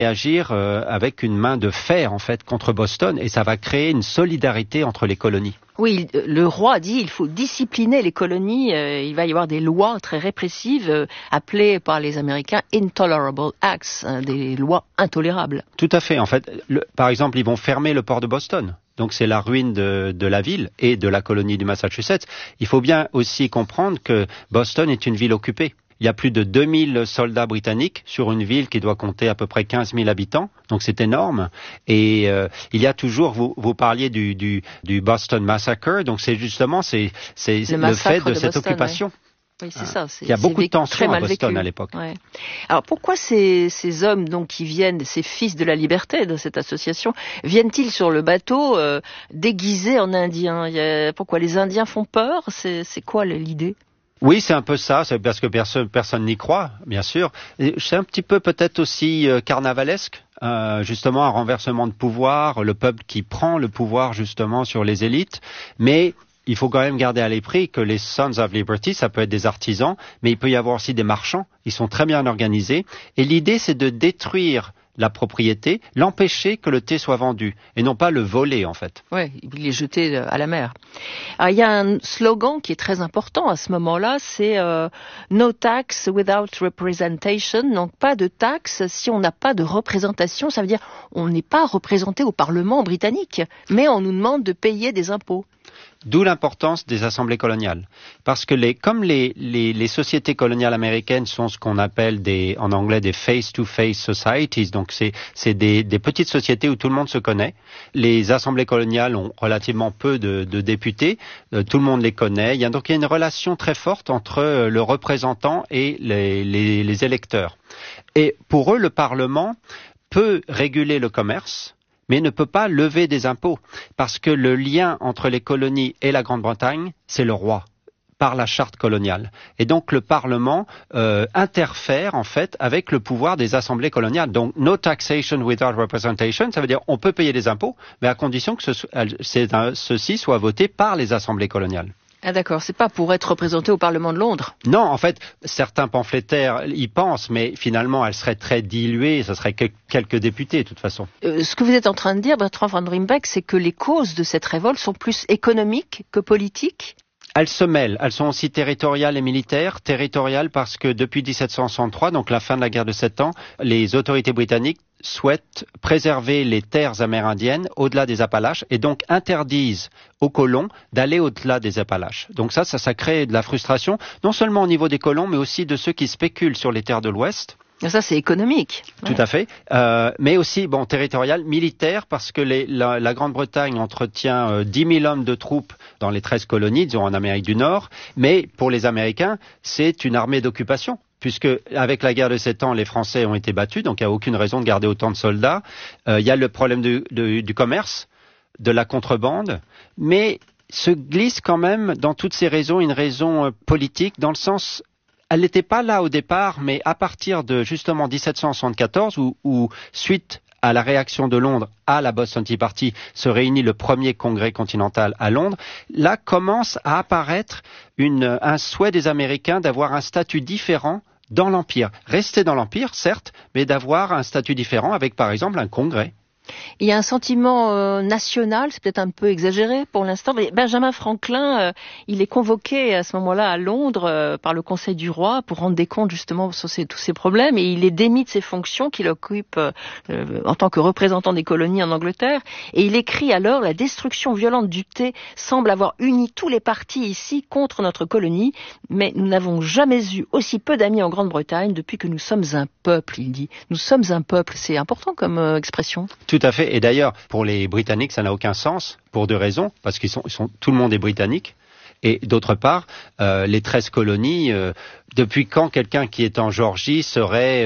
et agir avec une main de fer en fait contre Boston, et ça va créer une solidarité entre les colonies. Oui, le roi dit il faut discipliner les colonies, il va y avoir des lois très répressives appelées par les Américains Intolerable Acts, des lois intolérables. Tout à fait, en fait. Par exemple, ils vont fermer le port de Boston. Donc c'est la ruine de la ville et de la colonie du Massachusetts. Il faut bien aussi comprendre que Boston est une ville occupée. Il y a plus de 2000 soldats britanniques sur une ville qui doit compter à peu près 15 000 habitants. Donc c'est énorme. Et il y a toujours, vous parliez du Boston Massacre. Donc c'est justement c'est le fait de cette Boston, occupation. Ouais. Oui, c'est ça. Il y a beaucoup de tensions à Boston vécu. À l'époque. Ouais. Alors pourquoi ces hommes donc qui viennent, ces fils de la liberté de cette association, viennent-ils sur le bateau déguisés en indiens? Pourquoi les Indiens font peur? C'est quoi l'idée? Oui, c'est un peu ça, c'est parce que personne n'y croit, bien sûr. Et c'est un petit peu peut-être aussi carnavalesque, justement un renversement de pouvoir, le peuple qui prend le pouvoir justement sur les élites, mais il faut quand même garder à l'esprit que les Sons of Liberty, ça peut être des artisans, mais il peut y avoir aussi des marchands, ils sont très bien organisés, et l'idée c'est de détruire la propriété, l'empêcher que le thé soit vendu, et non pas le voler en fait. Oui, il est jeté à la mer. Alors, il y a un slogan qui est très important à ce moment-là, c'est No tax without representation, donc pas de taxe si on n'a pas de représentation, ça veut dire on n'est pas représenté au Parlement britannique, mais on nous demande de payer des impôts. D'où l'importance des assemblées coloniales. Parce que comme les sociétés coloniales américaines sont ce qu'on appelle en anglais des face-to-face societies, donc c'est des petites sociétés où tout le monde se connaît. Les assemblées coloniales ont relativement peu de députés, tout le monde les connaît. Donc il y a une relation très forte entre le représentant et les électeurs. Et pour eux, le Parlement peut réguler le commerce, mais ne peut pas lever des impôts, parce que le lien entre les colonies et la Grande-Bretagne, c'est le roi, par la charte coloniale. Et donc le Parlement interfère en fait avec le pouvoir des assemblées coloniales. Donc no taxation without representation, ça veut dire on peut payer des impôts, mais à condition que ceci soit voté par les assemblées coloniales. Ah d'accord, c'est pas pour être représenté au Parlement de Londres. Non, en fait, certains pamphlétaires y pensent, mais finalement, elle serait très diluée, ce serait quelques députés, de toute façon. Ce que vous êtes en train de dire, Bertrand Van Rymbeck, c'est que les causes de cette révolte sont plus économiques que politiques? Elles se mêlent, elles sont aussi territoriales et militaires. Territoriales parce que depuis 1763, donc la fin de la guerre de 7 ans, les autorités britanniques souhaitent préserver les terres amérindiennes au-delà des Appalaches et donc interdisent aux colons d'aller au-delà des Appalaches. Donc ça crée de la frustration, non seulement au niveau des colons, mais aussi de ceux qui spéculent sur les terres de l'Ouest. Ça, c'est économique. Tout à fait. Mais aussi, territorial, militaire, parce que la Grande-Bretagne entretient 10 000 hommes de troupes dans les 13 colonies, disons en Amérique du Nord. Mais pour les Américains, c'est une armée d'occupation, puisque avec la guerre de 7 ans, les Français ont été battus, donc il n'y a aucune raison de garder autant de soldats. Il y a le problème du commerce, de la contrebande, mais se glisse quand même dans toutes ces raisons une raison politique, dans le sens... Elle n'était pas là au départ, mais à partir de justement 1774, où suite à la réaction de Londres à la Boston Tea Party, se réunit le premier congrès continental à Londres, là commence à apparaître un souhait des Américains d'avoir un statut différent dans l'Empire. Rester dans l'Empire, certes, mais d'avoir un statut différent avec par exemple un congrès. Il y a un sentiment national, c'est peut-être un peu exagéré pour l'instant, mais Benjamin Franklin, il est convoqué à ce moment-là à Londres par le Conseil du Roi pour rendre des comptes justement sur tous ces problèmes, et il est démis de ses fonctions qu'il occupe en tant que représentant des colonies en Angleterre, et il écrit alors: la destruction violente du thé semble avoir uni tous les partis ici contre notre colonie, mais nous n'avons jamais eu aussi peu d'amis en Grande-Bretagne depuis que nous sommes un peuple, il dit. Nous sommes un peuple, c'est important comme expression. Tout à fait. Et d'ailleurs, pour les Britanniques, ça n'a aucun sens, pour deux raisons. Parce tout le monde est britannique. Et d'autre part, les 13 colonies, depuis quand quelqu'un qui est en Géorgie serait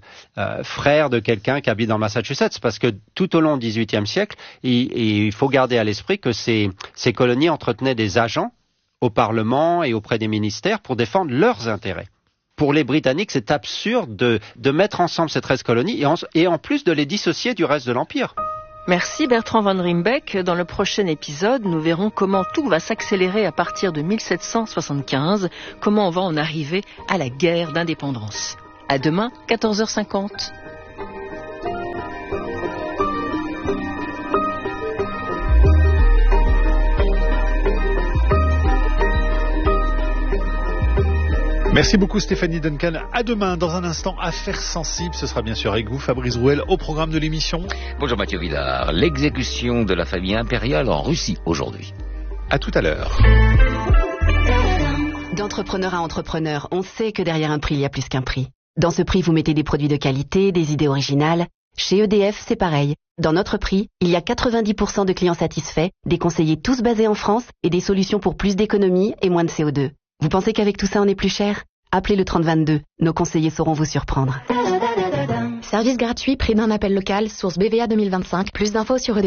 frère de quelqu'un qui habite dans le Massachusetts? Parce que tout au long du XVIIIe siècle, il faut garder à l'esprit que ces colonies entretenaient des agents au Parlement et auprès des ministères pour défendre leurs intérêts. Pour les Britanniques, c'est absurde de mettre ensemble ces 13 colonies et en plus de les dissocier du reste de l'Empire. Merci Bertrand Van Rymbeck. Dans le prochain épisode, nous verrons comment tout va s'accélérer à partir de 1775, comment on va en arriver à la guerre d'indépendance. À demain, 14h50. Merci beaucoup Stéphanie Duncan. À demain, dans un instant, Affaires sensibles. Ce sera bien sûr avec vous, Fabrice Rouel, au programme de l'émission. Bonjour Mathieu Villard. L'exécution de la famille impériale en Russie aujourd'hui. À tout à l'heure. D'entrepreneur à entrepreneur, on sait que derrière un prix, il y a plus qu'un prix. Dans ce prix, vous mettez des produits de qualité, des idées originales. Chez EDF, c'est pareil. Dans notre prix, il y a 90% de clients satisfaits, des conseillers tous basés en France et des solutions pour plus d'économie et moins de CO2. Vous pensez qu'avec tout ça, on est plus cher ? Appelez le 3022. Nos conseillers sauront vous surprendre. Service gratuit, prix d'un appel local, source BVA 2025. Plus d'infos sur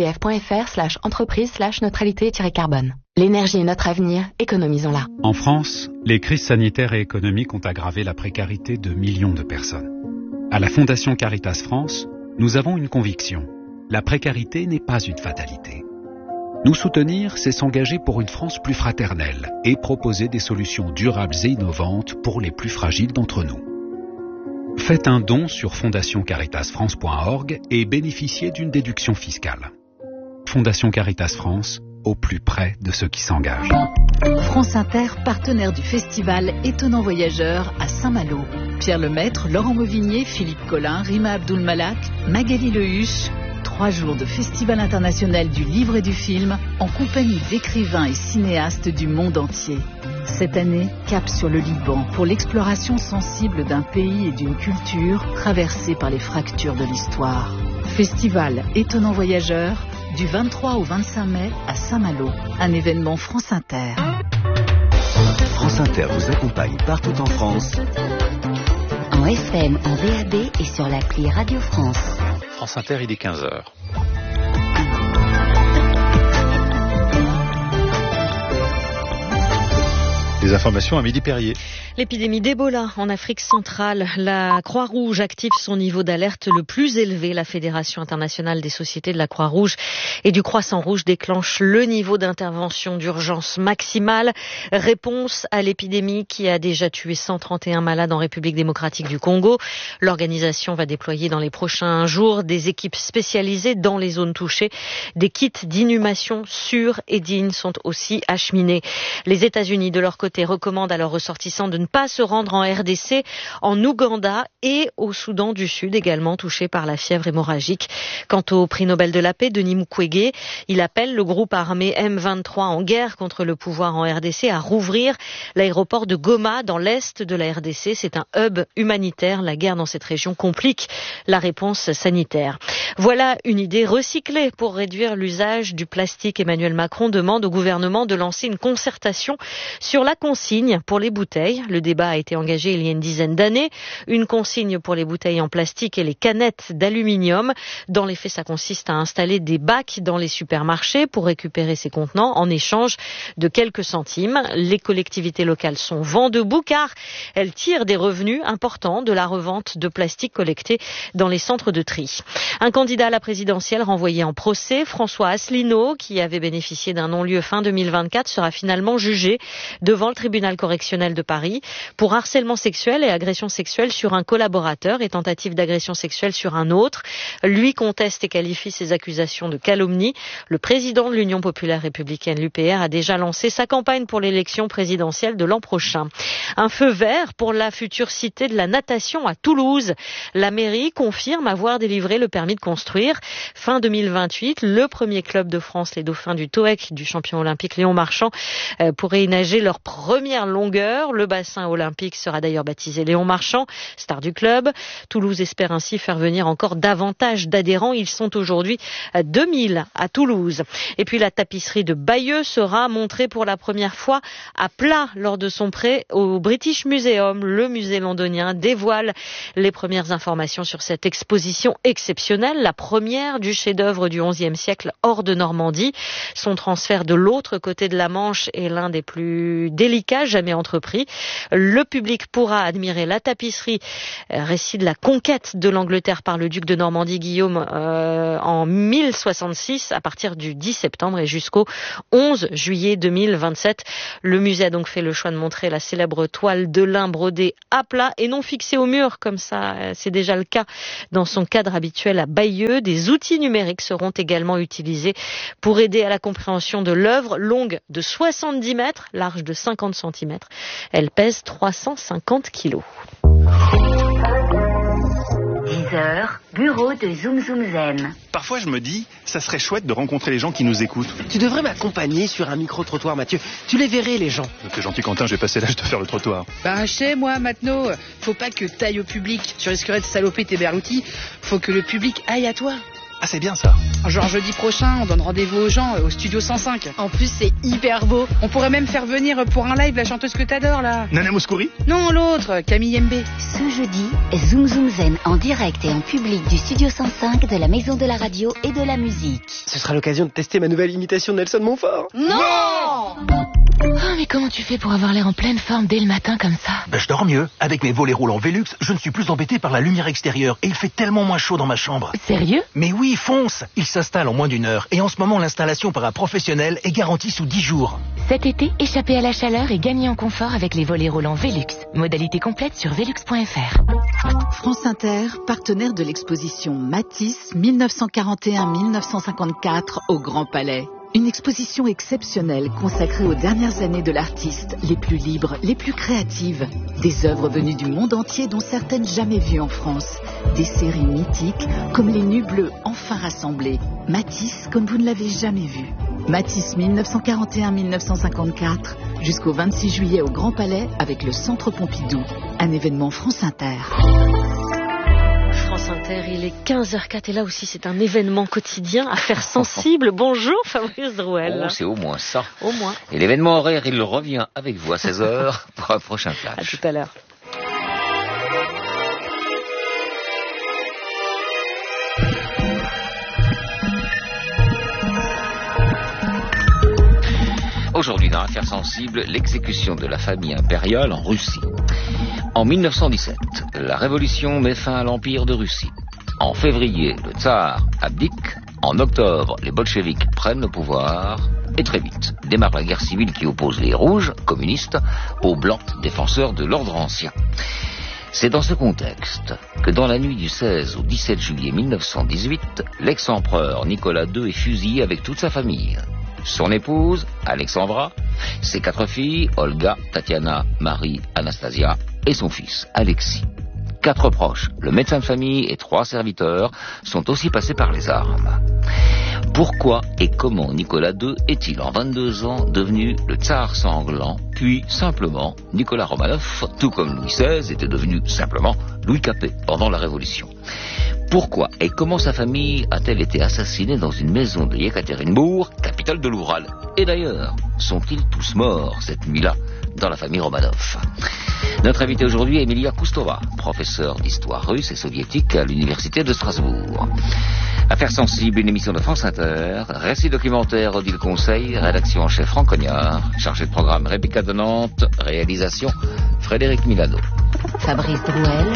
edf.fr/entreprise/neutralité-carbone. L'énergie est notre avenir, économisons-la. En France, les crises sanitaires et économiques ont aggravé la précarité de millions de personnes. À la Fondation Caritas France, nous avons une conviction. La précarité n'est pas une fatalité. Nous soutenir, c'est s'engager pour une France plus fraternelle et proposer des solutions durables et innovantes pour les plus fragiles d'entre nous. Faites un don sur fondationcaritasfrance.org et bénéficiez d'une déduction fiscale. Fondation Caritas France, au plus près de ceux qui s'engagent. France Inter, partenaire du festival Étonnant Voyageur à Saint-Malo. Pierre Lemaître, Laurent Mauvigné, Philippe Collin, Rima Abdul-Malak, Magali Lehuche. 3 jours de Festival international du livre et du film en compagnie d'écrivains et cinéastes du monde entier. Cette année, cap sur le Liban pour l'exploration sensible d'un pays et d'une culture traversée par les fractures de l'histoire. Festival Étonnant Voyageur du 23 au 25 mai à Saint-Malo. Un événement France Inter. France Inter vous accompagne partout en France. En FM, en DAB et sur l'appli Radio France. France Inter, il est 15h. Les informations à Midi Perrier. L'épidémie d'Ebola en Afrique centrale. La Croix-Rouge active son niveau d'alerte le plus élevé. La Fédération internationale des sociétés de la Croix-Rouge et du Croissant-Rouge déclenche le niveau d'intervention d'urgence maximale. Réponse à l'épidémie qui a déjà tué 131 malades en République démocratique du Congo. L'organisation va déployer dans les prochains jours des équipes spécialisées dans les zones touchées. Des kits d'inhumation sûrs et dignes sont aussi acheminés. Les États-Unis, de leur côté, recommandent à leurs ressortissants de ne pas se rendre en RDC, en Ouganda et au Soudan du Sud, également touchés par la fièvre hémorragique. Quant au prix Nobel de la paix, Denis Mukwege, il appelle le groupe armé M23 en guerre contre le pouvoir en RDC à rouvrir l'aéroport de Goma dans l'est de la RDC. C'est un hub humanitaire. La guerre dans cette région complique la réponse sanitaire. Voilà une idée recyclée pour réduire l'usage du plastique. Emmanuel Macron demande au gouvernement de lancer une concertation sur la consigne pour les bouteilles. Le débat a été engagé il y a une dizaine d'années. Une consigne pour les bouteilles en plastique et les canettes d'aluminium. Dans les faits, ça consiste à installer des bacs dans les supermarchés pour récupérer ces contenants en échange de quelques centimes. Les collectivités locales sont vent debout car elles tirent des revenus importants de la revente de plastique collecté dans les centres de tri. Un candidat à la présidentielle renvoyé en procès, François Asselineau, qui avait bénéficié d'un non-lieu fin 2024, sera finalement jugé devant le tribunal correctionnel de Paris pour harcèlement sexuel et agression sexuelle sur un collaborateur et tentative d'agression sexuelle sur un autre. Lui conteste et qualifie ces accusations de calomnie. Le président de l'Union populaire républicaine, l'UPR, a déjà lancé sa campagne pour l'élection présidentielle de l'an prochain. Un feu vert pour la future cité de la natation à Toulouse. La mairie confirme avoir délivré le permis de construire. Fin 2028, le premier club de France, les Dauphins du TOEC, du champion olympique Léon Marchand, pourrait y nager leur première longueur. Le bassin olympique sera d'ailleurs baptisé Léon Marchand, star du club. Toulouse espère ainsi faire venir encore davantage d'adhérents. Ils sont aujourd'hui 2000 à Toulouse. Et puis la tapisserie de Bayeux sera montrée pour la première fois à plat lors de son prêt au British Museum. Le musée londonien dévoile les premières informations sur cette exposition exceptionnelle, la première du chef-d'œuvre du XIe siècle hors de Normandie. Son transfert de l'autre côté de la Manche est l'un des plus délicats jamais entrepris. Le public pourra admirer la tapisserie, récit de la conquête de l'Angleterre par le duc de Normandie Guillaume en 1066 à partir du 10 septembre et jusqu'au 11 juillet 2027. Le musée a donc fait le choix de montrer la célèbre toile de lin brodée à plat et non fixée au mur comme ça c'est déjà le cas dans son cadre habituel à Bayeux. Bayeux. Des outils numériques seront également utilisés pour aider à la compréhension de l'œuvre, longue de 70 mètres, large de 50 cm. Elle pèse 350 kilos. 10h, bureau de Zoom Zoom Zen. Parfois, je me dis, ça serait chouette de rencontrer les gens qui nous écoutent. Tu devrais m'accompagner sur un micro-trottoir, Mathieu. Tu les verrais, les gens. T'es gentil, Quentin, j'ai passé l'âge de faire le trottoir. Bah, chez moi, Matno, faut pas que t'ailles au public. Tu risquerais de saloper tes berloutis. Faut que le public aille à toi. Ah, c'est bien ça. Genre jeudi prochain, on donne rendez-vous aux gens au studio 105. En plus, c'est hyper beau. On pourrait même faire venir pour un live la chanteuse que t'adores, là. Nana Mouskouri ? Non, l'autre, Camille Mbé. Ce jeudi, Zoom Zoom Zen en direct et en public du studio 105 de la Maison de la Radio et de la Musique. Ce sera l'occasion de tester ma nouvelle imitation de Nelson Montfort. Non! Oh, mais comment tu fais pour avoir l'air en pleine forme dès le matin comme ça? Ben, je dors mieux. Avec mes volets roulants Velux, je ne suis plus embêté par la lumière extérieure et il fait tellement moins chaud dans ma chambre. Sérieux? Mais oui, fonce! Il s'installe en moins d'1 heure et en ce moment, l'installation par un professionnel est garantie sous 10 jours. Cet été, échappez à la chaleur et gagnez en confort avec les volets roulants Velux. Modalité complète sur velux.fr. France Inter, partenaire de l'exposition Matisse 1941-1954 au Grand Palais. Une exposition exceptionnelle consacrée aux dernières années de l'artiste, les plus libres, les plus créatives. Des œuvres venues du monde entier dont certaines jamais vues en France. Des séries mythiques comme les Nus Bleus enfin rassemblés. Matisse comme vous ne l'avez jamais vu. Matisse 1941-1954 jusqu'au 26 juillet au Grand Palais avec le Centre Pompidou. Un événement France Inter. France Inter, il est 15h04 et là aussi c'est un événement quotidien, affaire sensible. Bonjour Fabrice Drouel. Oh, c'est au moins ça. Au moins. Et l'événement horaire, il revient avec vous à 16h pour un prochain flash. À tout à l'heure. Aujourd'hui, dans l'affaire sensible, l'exécution de la famille impériale en Russie. En 1917, la révolution met fin à l'Empire de Russie. En février, le tsar abdique. En octobre, les bolcheviks prennent le pouvoir. Et très vite, démarre la guerre civile qui oppose les rouges, communistes, aux blancs, défenseurs de l'ordre ancien. C'est dans ce contexte que dans la nuit du 16 au 17 juillet 1918, l'ex-empereur Nicolas II est fusillé avec toute sa famille. Son épouse, Alexandra, ses 4 filles, Olga, Tatiana, Marie, Anastasia, et son fils, Alexis. 4 proches, le médecin de famille et 3 serviteurs sont aussi passés par les armes. Pourquoi et comment Nicolas II est-il en 22 ans devenu le tsar sanglant, puis simplement Nicolas Romanov, tout comme Louis XVI était devenu simplement Louis Capet pendant la Révolution? Pourquoi et comment sa famille a-t-elle été assassinée dans une maison de Yekaterinbourg, capitale de l'Oural? Et d'ailleurs, sont-ils tous morts cette nuit-là dans la famille Romanov? Notre invitée aujourd'hui est Emilia Koustova, professeure d'histoire russe et soviétique à l'université de Strasbourg. Affaires sensibles, une émission de France Inter, récit documentaire Odile Conseil, rédaction en chef Franck Cognard, chargé de programme Rebecca de Nantes, réalisation Frédéric Milano. Fabrice Drouel.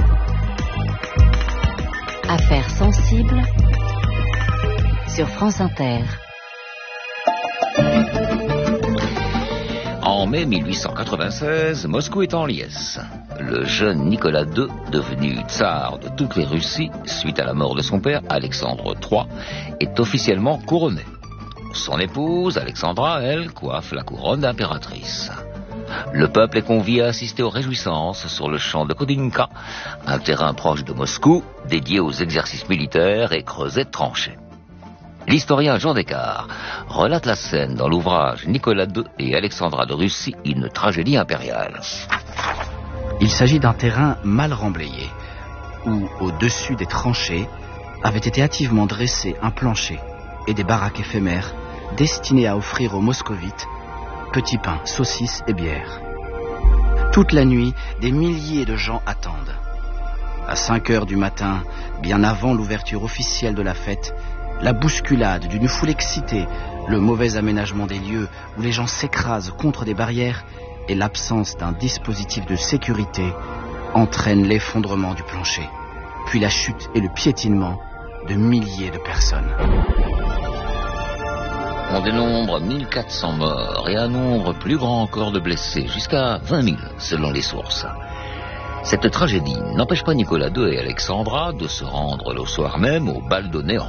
Affaires sensibles sur France Inter. En mai 1896, Moscou est en liesse. Le jeune Nicolas II, devenu tsar de toutes les Russies, suite à la mort de son père, Alexandre III, est officiellement couronné. Son épouse, Alexandra, elle, coiffe la couronne d'impératrice. Le peuple est convié à assister aux réjouissances sur le champ de Kodinka, un terrain proche de Moscou, dédié aux exercices militaires et creusets de tranchées. L'historien Jean Descartes relate la scène dans l'ouvrage Nicolas II et Alexandra de Russie, une tragédie impériale. Il s'agit d'un terrain mal remblayé, où, au-dessus des tranchées, avait été hâtivement dressé un plancher et des baraques éphémères destinées à offrir aux moscovites petits pains, saucisses et bières. Toute la nuit, des milliers de gens attendent. À 5 heures du matin, bien avant l'ouverture officielle de la fête, la bousculade d'une foule excitée, le mauvais aménagement des lieux où les gens s'écrasent contre des barrières et l'absence d'un dispositif de sécurité entraînent l'effondrement du plancher, puis la chute et le piétinement de milliers de personnes. On dénombre 1400 morts et un nombre plus grand encore de blessés, jusqu'à 20 000 selon les sources. Cette tragédie n'empêche pas Nicolas II et Alexandra de se rendre le soir même au bal donné en